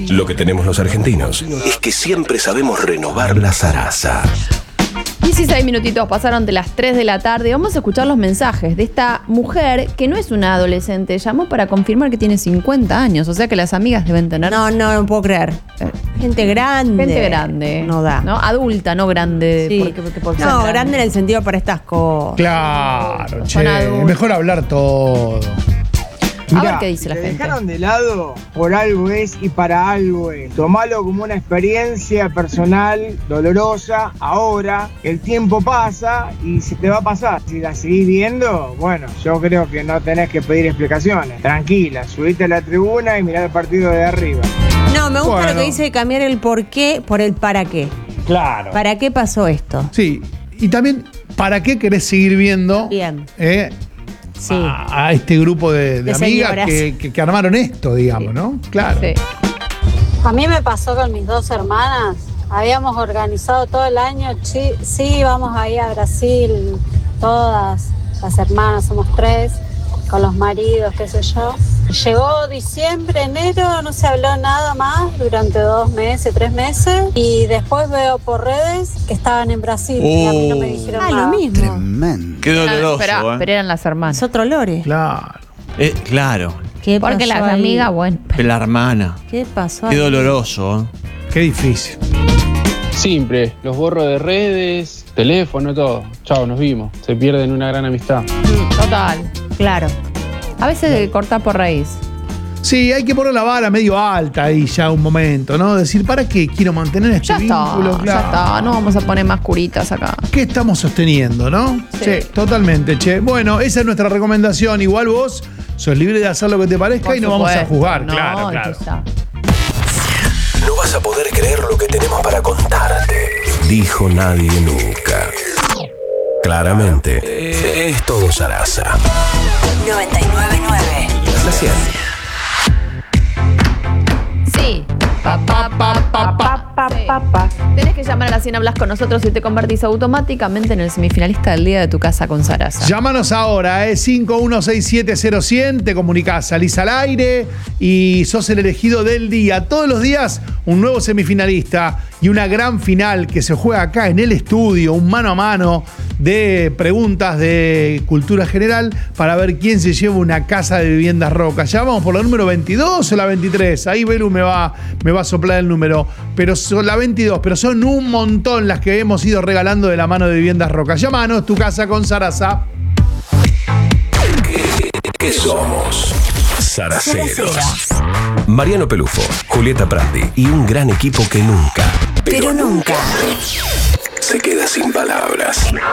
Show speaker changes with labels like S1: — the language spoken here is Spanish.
S1: Lo que tenemos los argentinos es que siempre sabemos renovar la zaraza.
S2: 16 minutitos pasaron de las 3 de la tarde. Vamos a escuchar los mensajes de esta mujer que no es una adolescente. Llamó para confirmar que tiene 50 años. O sea que las amigas deben tener...
S3: No puedo creer. Gente grande.
S2: Gente grande.
S3: No da.
S2: ¿No? Adulta, no grande.
S3: Sí.
S2: Porque
S3: no, grande en el sentido para estas cosas.
S4: Claro, es mejor hablar todo.
S2: Mirá, a ver qué dice la gente.
S5: Te dejaron de lado, por algo es y para algo es. Tomalo como una experiencia personal, dolorosa. Ahora, el tiempo pasa y se te va a pasar. Si la seguís viendo, bueno, yo creo que no tenés que pedir explicaciones. Tranquila, subite a la tribuna y mirá el partido de arriba.
S3: No, me gusta lo que dice de cambiar el por qué por el para qué.
S4: Claro.
S3: ¿Para qué pasó esto?
S4: Sí, y también, ¿para qué querés seguir viendo?
S3: Bien. Sí.
S4: A este grupo de amigas que armaron esto, digamos, ¿no? Claro. Sí.
S6: A mí me pasó con mis dos hermanas. Habíamos organizado todo el año. Sí, vamos a ir a Brasil, todas las hermanas, somos 3, con los maridos, qué sé yo. Llegó diciembre, enero, no se habló nada más durante 2 meses, 3 meses. Y después veo por redes que estaban en Brasil y a mí no me dijeron nada.
S3: Lo mismo.
S7: Tremendo. Qué doloroso.
S2: Pero eran las hermanas.
S3: Es otro lore.
S4: Claro.
S7: Claro.
S3: ¿Qué pasó
S2: porque las
S3: ahí?
S2: amigas, bueno.
S7: La hermana.
S3: ¿Qué pasó
S7: Qué
S3: ahí?
S7: doloroso.
S4: Qué difícil.
S8: Simple, los borro de redes, teléfono, todo. Chao, nos vimos. Se pierden una gran amistad.
S2: Total.
S3: Claro.
S2: A veces cortar por raíz.
S4: Sí, hay que poner la vara medio alta ahí ya un momento, ¿no? Decir, ¿para qué quiero mantener este vínculo?
S2: Ya está, no vamos a poner más curitas acá.
S4: ¿Qué estamos sosteniendo, no? Sí, totalmente, che. Bueno, esa es nuestra recomendación. Igual vos sos libre de hacer lo que te parezca y no vamos a juzgar, claro.
S1: No vas a poder creer lo que tenemos para contarte. Dijo nadie nunca. Claramente, es todo zaraza.
S9: 99.9
S1: La 100.
S2: Sí. Tenés que llamar a la 100, hablas con nosotros y te convertís automáticamente en el semifinalista del día de tu casa con Sarasa.
S4: Llámanos ahora, 51670100, te comunicás, salís al aire y sos el elegido del día. Todos los días un nuevo semifinalista y una gran final que se juega acá en el estudio, un mano a mano de preguntas de cultura general para ver quién se lleva una casa de viviendas Roca. Ya vamos por la número 22 o la 23. Ahí Belu me va a soplar el número. Pero son la 22, pero son un montón las que hemos ido regalando de la mano de Viviendas Roca. Llámanos, tu casa con Sarasa.
S1: ¿Qué somos? Zaraceros. Mariano Pelufo, Julieta Prandi y un gran equipo que nunca,
S9: pero nunca
S1: se queda sin palabras.